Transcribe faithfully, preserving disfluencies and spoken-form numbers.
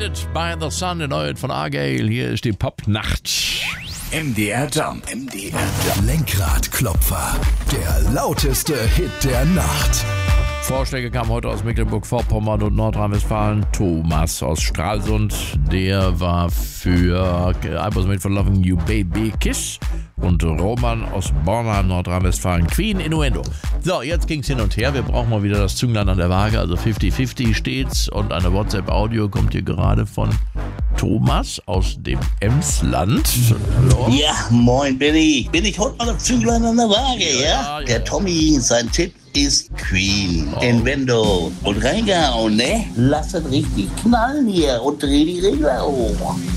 Blinded by the Sun, der neue von Argyle. Hier ist die Popnacht. M D R Jump. M D R Jump. Lenkradklopfer. Der lauteste Hit der Nacht. Vorschläge kamen heute aus Mecklenburg-Vorpommern und Nordrhein-Westfalen. Thomas aus Stralsund, der war für I Was Made for Loving You Baby Kiss. Und Roman aus Bornheim, Nordrhein-Westfalen, Queen, Innuendo. So, jetzt ging's hin und her. Wir brauchen mal wieder das Zünglein an der Waage. Also fünfzig fünfzig steht's. Und eine WhatsApp-Audio kommt hier gerade von Thomas aus dem Emsland. Hallo? Ja, moin Benny. Bin ich heute mal das Zünglein an der Waage, ja? ja? ja der ja. Tommy, sein Tipp ist Queen, oh. Innuendo. Und reingehauen, ne? Lass es richtig knallen hier und dreh die Regler hoch.